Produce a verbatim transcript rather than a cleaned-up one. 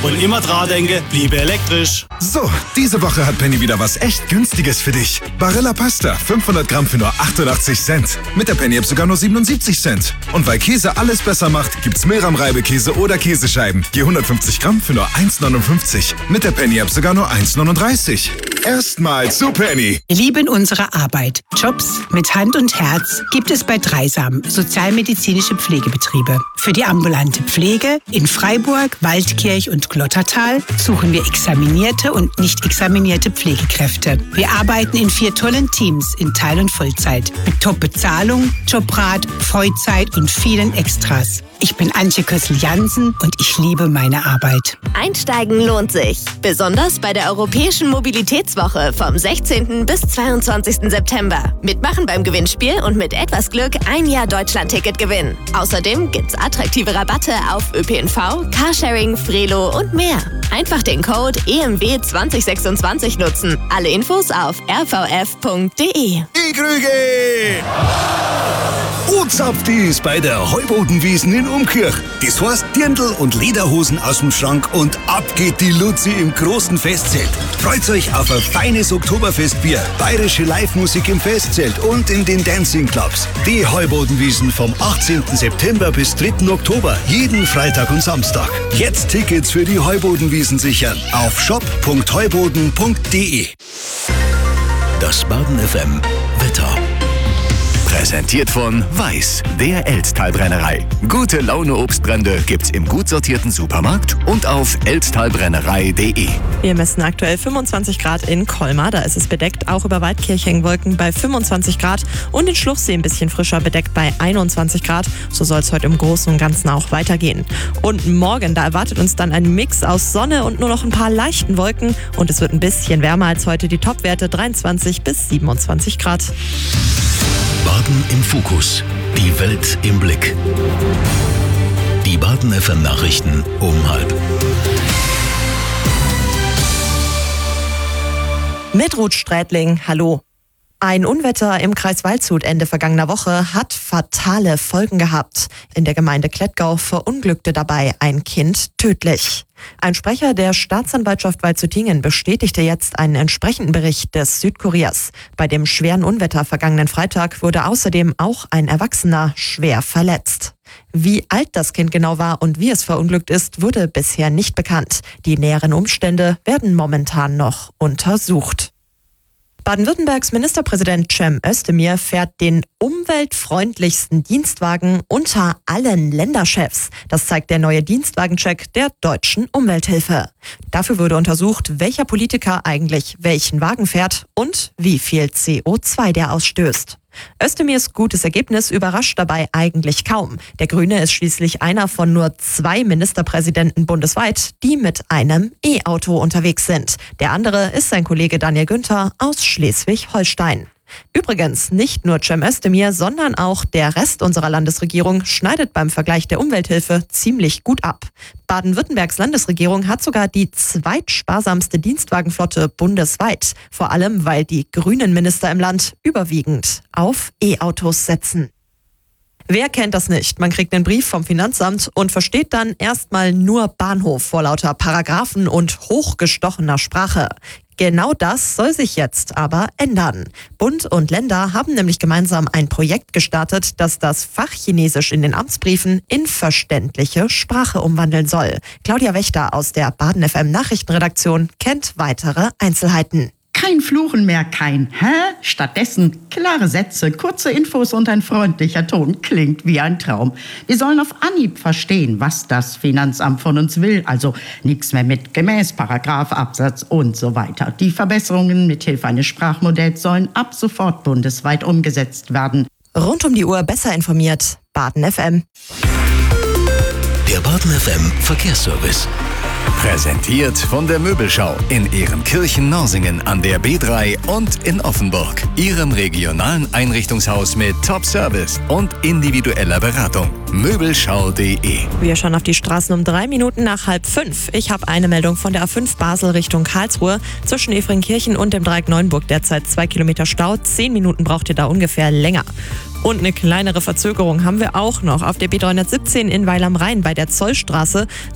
Und immer dran denken, bliebe elektrisch. So, diese Woche hat Penny wieder was echt Günstiges für dich. Barilla Pasta, fünfhundert Gramm für nur achtundachtzig Cent. Mit der Penny-App sogar nur siebenundsiebzig Cent. Und weil Käse alles besser macht, gibt's Milram-Reibekäse oder Käsescheiben. Je hundertfünfzig Gramm für nur eins neunundfünfzig. Mit der Penny-App sogar nur eins neununddreißig. Erstmal zu Penny. Wir lieben unsere Arbeit. Jobs mit Hand und Herz gibt es bei Dreisam, sozialmedizinische Pflegebetriebe. Für die ambulante Pflege in Freiburg, Waldkirch und Glottertal suchen wir examinierte und nicht examinierte Pflegekräfte. Wir arbeiten in vier tollen Teams in Teil- und Vollzeit mit Top-Bezahlung, Jobrat, Vollzeit und vielen Extras. Ich bin Antje Kössel-Jansen und ich liebe meine Arbeit. Einsteigen lohnt sich. Besonders bei der Europäischen Mobilitätswoche vom sechzehnten bis zweiundzwanzigsten September. Mitmachen beim Gewinnspiel und mit etwas Glück ein Jahr Deutschland-Ticket gewinnen. Außerdem gibt's attraktive Rabatte auf Ö P N V, Carsharing, Frelo und mehr. Einfach den Code E M W zwanzig sechsundzwanzig nutzen. Alle Infos auf r v f punkt d e. Ich Krüge! O-Zapft ist bei der Heubodenwiesen in Umkirch. Das heißt Dirndl und Lederhosen aus dem Schrank und ab geht die Luzi im großen Festzelt. Freut euch auf ein feines Oktoberfestbier, bayerische Live-Musik im Festzelt und in den Dancing-Clubs. Die Heubodenwiesen vom achtzehnten September bis dritten Oktober, jeden Freitag und Samstag. Jetzt Tickets für die Heubodenwiesen sichern auf shop punkt heuboden punkt d e. Das Baden F M Wetter. Präsentiert von Weiß, der Elztalbrennerei. Gute Laune Obstbrände gibt's im gut sortierten Supermarkt und auf elztalbrennerei punkt d e. Wir messen aktuell fünfundzwanzig Grad in Colmar, da ist es bedeckt. Auch über Waldkirch hängen Wolken bei fünfundzwanzig Grad und in Schluchsee ein bisschen frischer, bedeckt bei einundzwanzig Grad. So soll es heute im Großen und Ganzen auch weitergehen. Und morgen, da erwartet uns dann ein Mix aus Sonne und nur noch ein paar leichten Wolken. Und es wird ein bisschen wärmer als heute. Die Topwerte dreiundzwanzig bis siebenundzwanzig Grad. Baden im Fokus. Die Welt im Blick. Die Baden F M Nachrichten um halb. Mit Ruth Strätling, hallo. Ein Unwetter im Kreis Waldshut Ende vergangener Woche hat fatale Folgen gehabt. In der Gemeinde Klettgau verunglückte dabei ein Kind tödlich. Ein Sprecher der Staatsanwaltschaft Waldshutingen bestätigte jetzt einen entsprechenden Bericht des Südkuriers. Bei dem schweren Unwetter vergangenen Freitag wurde außerdem auch ein Erwachsener schwer verletzt. Wie alt das Kind genau war und wie es verunglückt ist, wurde bisher nicht bekannt. Die näheren Umstände werden momentan noch untersucht. Baden-Württembergs Ministerpräsident Cem Özdemir fährt den umweltfreundlichsten Dienstwagen unter allen Länderchefs. Das zeigt der neue Dienstwagencheck der Deutschen Umwelthilfe. Dafür wurde untersucht, welcher Politiker eigentlich welchen Wagen fährt und wie viel C O zwei der ausstößt. Özdemirs gutes Ergebnis überrascht dabei eigentlich kaum. Der Grüne ist schließlich einer von nur zwei Ministerpräsidenten bundesweit, die mit einem E-Auto unterwegs sind. Der andere ist sein Kollege Daniel Günther aus Schleswig-Holstein. Übrigens, nicht nur Cem Özdemir, sondern auch der Rest unserer Landesregierung schneidet beim Vergleich der Umwelthilfe ziemlich gut ab. Baden-Württembergs Landesregierung hat sogar die zweitsparsamste Dienstwagenflotte bundesweit. Vor allem, weil die grünen Minister im Land überwiegend auf E-Autos setzen. Wer kennt das nicht? Man kriegt einen Brief vom Finanzamt und versteht dann erstmal nur Bahnhof vor lauter Paragraphen und hochgestochener Sprache. Genau das soll sich jetzt aber ändern. Bund und Länder haben nämlich gemeinsam ein Projekt gestartet, das das Fachchinesisch in den Amtsbriefen in verständliche Sprache umwandeln soll. Claudia Wächter aus der Baden F M Nachrichtenredaktion kennt weitere Einzelheiten. Kein Fluchen mehr, kein Hä? Stattdessen klare Sätze, kurze Infos und ein freundlicher Ton. Klingt wie ein Traum. Wir sollen auf Anhieb verstehen, was das Finanzamt von uns will. Also nichts mehr mit Gemäß, Paragraph, Absatz und so weiter. Die Verbesserungen mithilfe eines Sprachmodells sollen ab sofort bundesweit umgesetzt werden. Rund um die Uhr besser informiert. Baden F M. Der Baden F M Verkehrsservice. Präsentiert von der Möbelschau in Ehrenkirchen-Norsingen an der B drei und in Offenburg. Ihrem regionalen Einrichtungshaus mit Top-Service und individueller Beratung. Möbelschau punkt d e. Wir schauen auf die Straßen um drei Minuten nach halb fünf. Ich habe eine Meldung von der A fünf Basel Richtung Karlsruhe. Zwischen Efringkirchen und dem Dreieck Neuenburg derzeit zwei Kilometer Stau. Zehn Minuten braucht ihr da ungefähr länger. Und eine kleinere Verzögerung haben wir auch noch auf der B dreihundertsiebzehn in Weil am Rhein bei der Zollstraße.